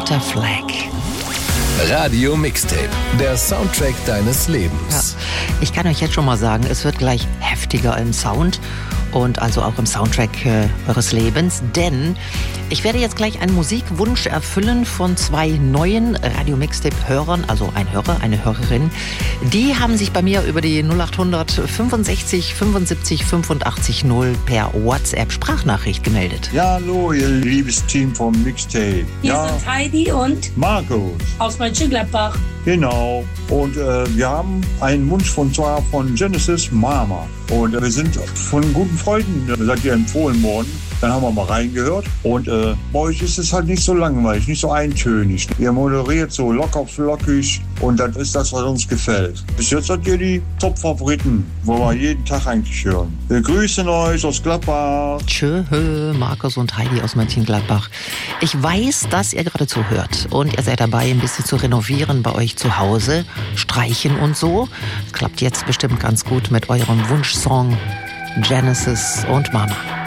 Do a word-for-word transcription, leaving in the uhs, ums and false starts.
Arthur Fleck. Radio Mixtape, der Soundtrack deines Lebens. Ja, ich kann euch jetzt schon mal sagen, es wird gleich heftiger im Sound und also auch im Soundtrack äh, eures Lebens, denn ich werde jetzt gleich einen Musikwunsch erfüllen von zwei neuen Radio Mixtape-Hörern, also ein Hörer, eine Hörerin. Die haben sich bei mir über die null acht hundert fünfundsechzig fünfundsiebzig fünfundachtzig null per WhatsApp-Sprachnachricht gemeldet. Ja, hallo, ihr liebes Team vom Mixtape. Hier Ja, sind Heidi und Markus. aus Mönchengladbach. Genau. Und äh, wir haben einen Wunsch von zwar von Genesis Mama. Und äh, wir sind von guten Freunden, äh, seid ihr empfohlen worden. Dann haben wir mal reingehört. Und äh, bei euch ist es halt nicht so langweilig, nicht so eintönig. Ihr moderiert so locker flockig. Und das ist das, was uns gefällt. Bis jetzt seid ihr die Top-Favoriten, wo wir jeden Tag eigentlich hören. Wir grüßen euch aus Gladbach. Tschö, Markus und Heidi aus Mönchengladbach. Ich weiß, dass ihr gerade zuhört und ihr seid dabei, ein bisschen zu renovieren bei euch zu Hause, streichen und so. Das klappt jetzt bestimmt ganz gut mit eurem Wunschsong Genesis und Mama.